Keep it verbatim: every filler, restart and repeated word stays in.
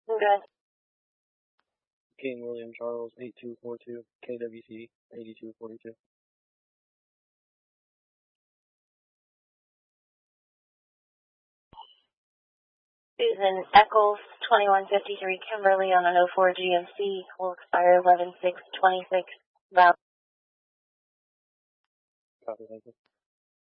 Good. King William Charles, eight two four two, K W C, eighty-two forty-two. Susan Eccles, twenty-one fifty-three Kimberly on an oh four G M C, will expire eleven six twenty-six. Route. Copy, thank you.